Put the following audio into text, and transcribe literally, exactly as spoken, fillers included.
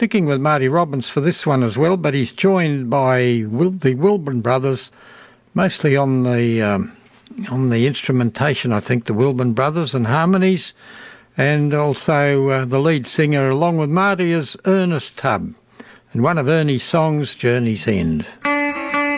sticking with Marty Robbins for this one as well, but he's joined by Wil- the Wilburn brothers, mostly on the um, on the instrumentation, I think, the Wilburn brothers and harmonies, and also uh, the lead singer along with Marty is Ernest Tubb, and one of Ernie's songs, Journey's End.